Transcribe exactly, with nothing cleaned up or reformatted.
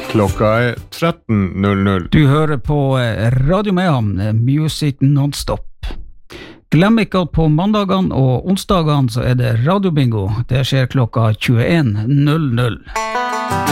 Klokka er tretten null null. Du hører på Radio Mayhem, Music Non-Stop. Glem ikke at på mandagene og onsdagene så er det radiobingo. Det skjer klokka tjueen null null.